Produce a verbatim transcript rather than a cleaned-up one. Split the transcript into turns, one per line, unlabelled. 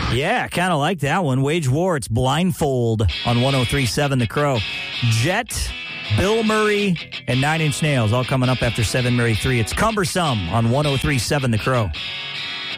Yeah, kind of like that one. Wage War, it's Blindfold on one oh three point seven The Crow. Jet, Bill Murray, and Nine Inch Nails all coming up after seven Murray three. It's Cumbersome on one oh three point seven The Crow.